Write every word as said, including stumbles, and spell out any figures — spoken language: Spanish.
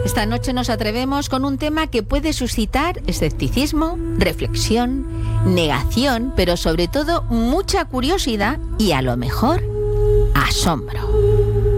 Esta noche nos atrevemos con un tema que puede suscitar escepticismo, reflexión, negación, pero sobre todo mucha curiosidad y a lo mejor asombro.